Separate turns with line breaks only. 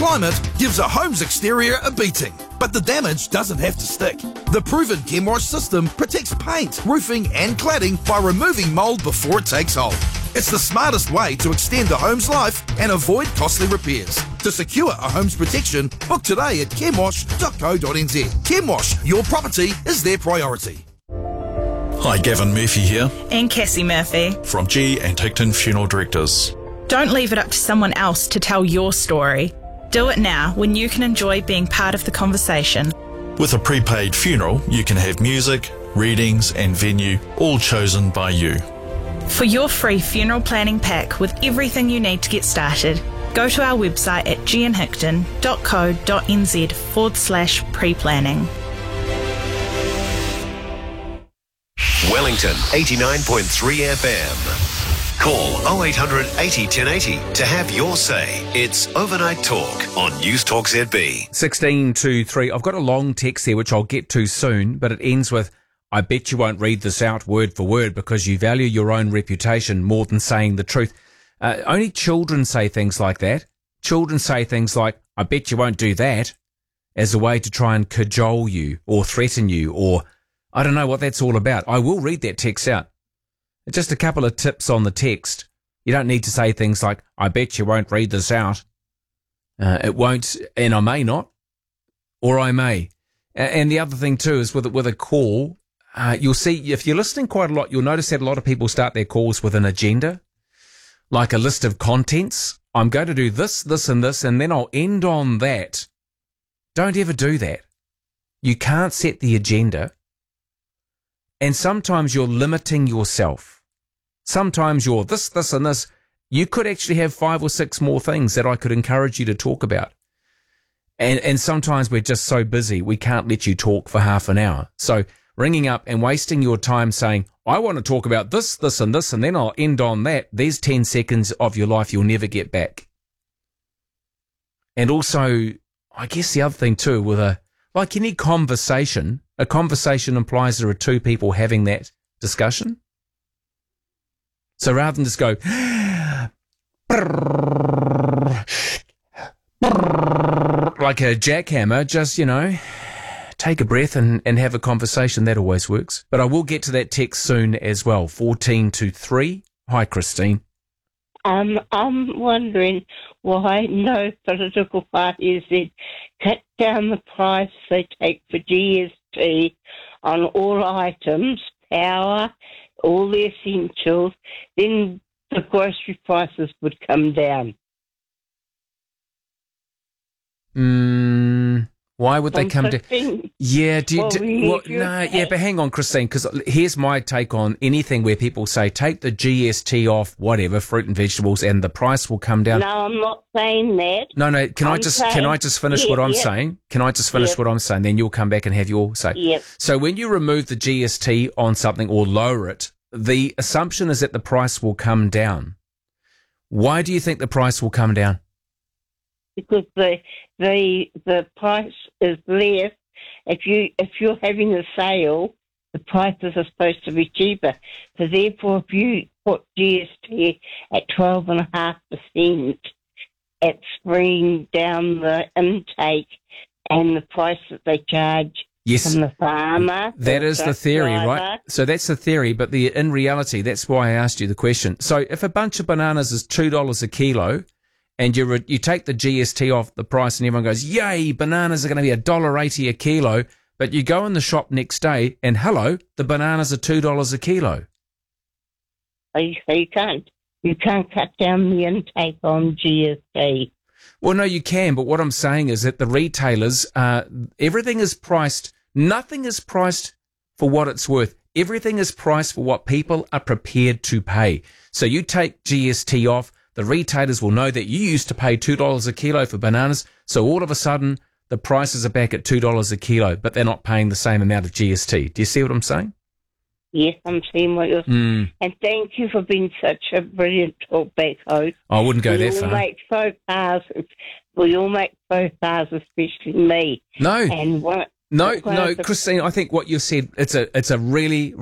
climate gives a home's exterior a beating, but the damage doesn't have to stick. The proven ChemWash system protects paint, roofing and cladding by removing mould before it takes hold. It's the smartest way to extend a home's life and avoid costly repairs. To secure a home's protection, book today at chemwash.co.nz. ChemWash, your property is their priority.
Hi, Gavin Murphy here.
And Cassie Murphy.
From G and Hickton Funeral Directors.
Don't leave it up to someone else to tell your story. Do it now when you can enjoy being part of the conversation.
With a prepaid funeral, you can have music, readings and venue all chosen by you.
For your free funeral planning pack with everything you need to get started, go to our website at gianhickton.co.nz/pre-planning.
Wellington 89.3 FM. Call 0800 80 1080 to have your say. It's Overnight Talk on News Talk ZB.
16 to 3. I've got a long text here which I'll get to soon, but it ends with, I bet you won't read this out word for word because you value your own reputation more than saying the truth. Only children say things like that. Children say things like, I bet you won't do that, as a way to try and cajole you or threaten you, or I don't know what that's all about. I will read that text out. Just a couple of tips on the text. You don't need to say things like, I bet you won't read this out. It won't, and I may not, or I may. And the other thing too is with a call, you'll see, if you're listening quite a lot, you'll notice that a lot of people start their calls with an agenda, like a list of contents. I'm going to do this, this and this, and then I'll end on that. Don't ever do that. You can't set the agenda. And sometimes you're limiting yourself. Sometimes you're this, and this. You could actually have 5 or 6 more things that I could encourage you to talk about. And sometimes we're just so busy, we can't let you talk for half an hour. So ringing up and wasting your time saying, I want to talk about this, this and this, and then I'll end on that. There's 10 seconds of your life you'll never get back. And also, I guess the other thing too, like any conversation, a conversation implies there are 2 people having that discussion. So rather than just go, like a jackhammer, just, take a breath and have a conversation. That always works. But I will get to that text soon as well. 14 to 3. Hi, Christine.
I'm wondering why no political parties then cut down the price they take for GST on all items, power, all the essentials, then the grocery prices would come down.
Why would they come down? Yeah, but hang on, Christine, because here's my take on anything where people say, take the GST off, whatever, fruit and vegetables, and the price will come down.
No, I'm not saying that.
No, can I just finish what I'm saying? Can I just finish what I'm saying? Then you'll come back and have your say.
Yep.
So when you remove the GST on something or lower it, the assumption is that the price will come down. Why do you think the price will come down?
Because the price is less. If you're having a sale, the prices are supposed to be cheaper. So therefore, if you put GST at 12.5%, it's bringing down the intake and the price that they charge from the farmer.
That is the theory, right? So that's the theory, but in reality, that's why I asked you the question. So if a bunch of bananas is $2 a kilo, and you take the GST off the price and everyone goes, yay, bananas are going to be $1.80 a kilo. But you go in the shop next day and hello, the bananas are $2 a kilo.
You can't cut down the intake on GST.
Well, no, you can. But what I'm saying is that the retailers, everything is priced. Nothing is priced for what it's worth. Everything is priced for what people are prepared to pay. So you take GST off. The retailers will know that you used to pay $2 a kilo for bananas, so all of a sudden the prices are back at $2 a kilo, but they're not paying the same amount of GST. Do you see what I'm saying?
Yes, I'm seeing what you're saying. And thank you for being such a brilliant talkback host.
I wouldn't go that far.
We all make faux pas, especially me.
No, Christine, I think what you said, it's a really